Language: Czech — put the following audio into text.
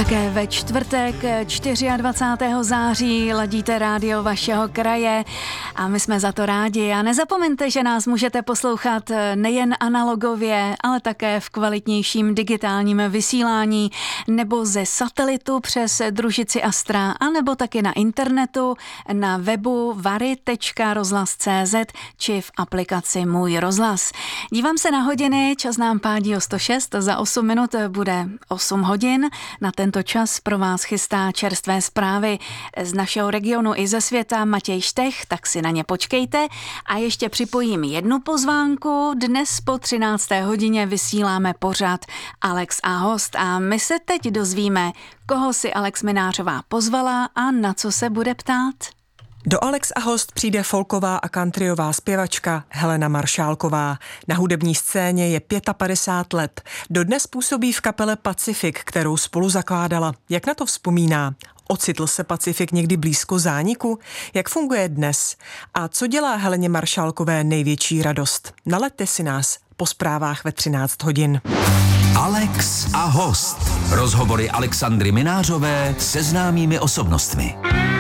Také ve čtvrtek 24. září ladíte rádio vašeho kraje a my jsme za to rádi. A nezapomeňte, že nás můžete poslouchat nejen analogově, ale také v kvalitnějším digitálním vysílání nebo ze satelitu přes družici Astra, anebo taky na internetu, na webu vary.rozhlas.cz či v aplikaci Můj rozhlas. Dívám se na hodiny, čas nám pádí o 106, za 8 minut bude 8 hodin. Na tento čas pro vás chystá čerstvé zprávy z našeho regionu i ze světa Matěj Štech, tak si na ně počkejte. A ještě připojím jednu pozvánku. Dnes po 13. hodině vysíláme pořad Alex a host a my se teď dozvíme, koho si Alex Minářová pozvala a na co se bude ptát. Do Alex a host přijde folková a countryová zpěvačka Helena Maršálková. Na hudební scéně je 55 let. Dodnes působí v kapele Pacifik, kterou spolu zakládala. Jak na to vzpomíná? Ocitl se Pacifik někdy blízko zániku? Jak funguje dnes? A co dělá Heleně Maršálkové největší radost? Nalaďte si nás po zprávách ve 13 hodin. Alex a host. Rozhovory Alexandry Minářové se známými osobnostmi.